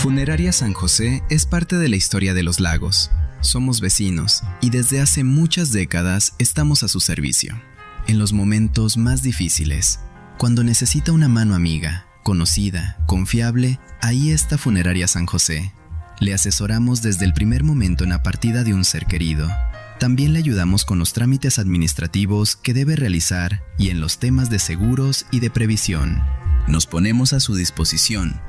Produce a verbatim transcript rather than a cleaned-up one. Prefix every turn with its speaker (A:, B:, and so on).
A: Funeraria San José es parte de la historia de Los Lagos. Somos vecinos y desde hace muchas décadas estamos a su servicio. En los momentos más difíciles, cuando necesita una mano amiga, conocida, confiable, ahí está Funeraria San José. Le asesoramos desde el primer momento en la partida de un ser querido. También le ayudamos con los trámites administrativos que debe realizar y en los temas de seguros y de previsión. Nos ponemos a su disposición